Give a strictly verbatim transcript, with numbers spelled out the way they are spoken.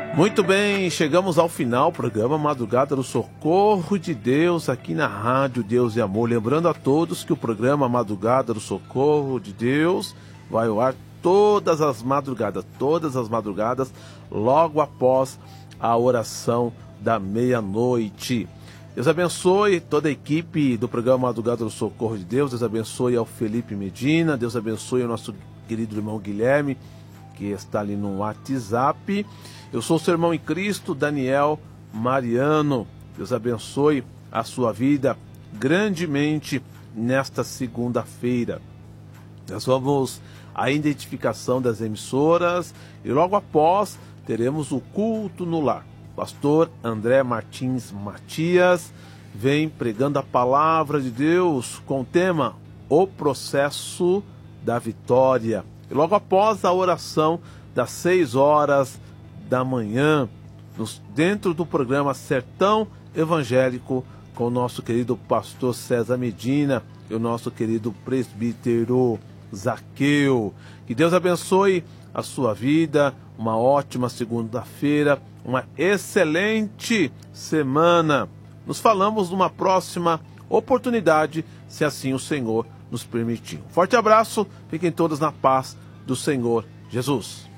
Muito bem, chegamos ao final do programa Madrugada do Socorro de Deus, aqui na Rádio Deus e Amor. Lembrando a todos que o programa Madrugada do Socorro de Deus vai ao ar todas as madrugadas, todas as madrugadas, logo após a oração da meia-noite. Deus abençoe toda a equipe do programa Madrugada do Socorro de Deus. Deus abençoe ao Felipe Medina. Deus abençoe ao nosso querido irmão Guilherme, que está ali no WhatsApp. Eu sou o seu irmão em Cristo, Daniel Mariano. Deus abençoe a sua vida grandemente nesta segunda-feira. Nós vamos à identificação das emissoras e logo após teremos o culto no lar. Pastor André Martins Matias vem pregando a palavra de Deus com o tema O Processo da Vitória. E logo após a oração das seis horas da manhã, nos, dentro do programa Sertão Evangélico, com o nosso querido pastor César Medina e o nosso querido presbítero Zaqueu. Que Deus abençoe a sua vida, uma ótima segunda-feira, uma excelente semana. Nos falamos numa próxima oportunidade, se assim o Senhor nos permitir. Um forte abraço, fiquem todos na paz do Senhor Jesus.